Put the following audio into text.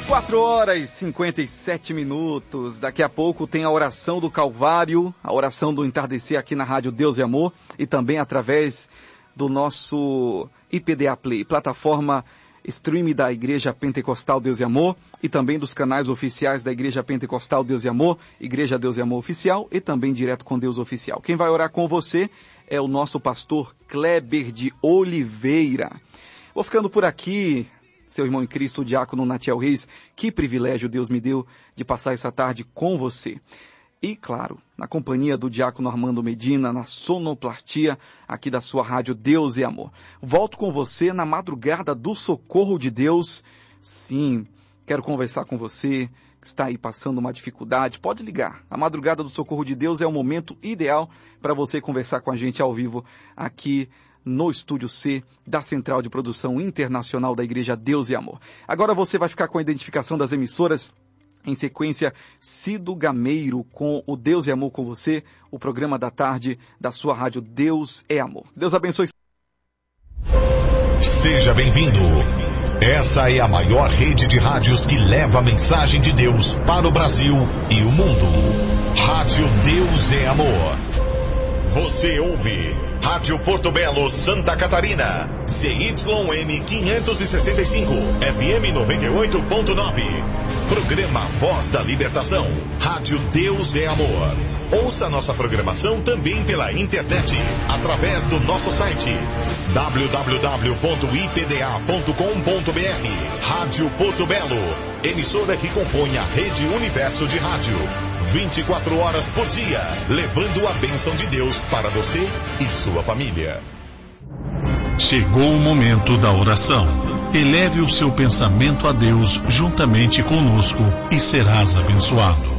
4h57. Daqui a pouco tem a oração do Calvário, a oração do entardecer aqui na Rádio Deus e Amor e também através do nosso IPDA Play, plataforma stream da Igreja Pentecostal Deus e Amor e também dos canais oficiais da Igreja Pentecostal Deus e Amor, Igreja Deus e Amor Oficial e também Direto com Deus Oficial. Quem vai orar com você é o nosso pastor Kleber de Oliveira. Vou ficando por aqui, seu irmão em Cristo, o diácono Natiel Reis. Que privilégio Deus me deu de passar essa tarde com você. E, claro, na companhia do diácono Armando Medina, na sonoplastia aqui da sua rádio Deus e Amor. Volto com você na madrugada do socorro de Deus. Sim, quero conversar com você que está aí passando uma dificuldade. Pode ligar. A madrugada do socorro de Deus é o momento ideal para você conversar com a gente ao vivo aqui no Estúdio C da Central de Produção Internacional da Igreja Deus e Amor. Agora você vai ficar com a identificação das emissoras. Em sequência, Cido Gameiro com o Deus e Amor com você, o programa da tarde da sua rádio Deus é Amor. Deus abençoe. Seja bem-vindo. Essa é a maior rede de rádios que leva a mensagem de Deus para o Brasil e o mundo. Rádio Deus é Amor. Você ouve Rádio Porto Belo, Santa Catarina, CYM 565, FM 98.9. Programa Voz da Libertação, Rádio Deus é Amor. Ouça nossa programação também pela internet, através do nosso site www.ipda.com.br. Rádio Porto Belo, emissora que compõe a Rede Universo de Rádio. 24 horas por dia, levando a bênção de Deus para você e sua família. Chegou o momento da oração. Eleve o seu pensamento a Deus juntamente conosco e serás abençoado.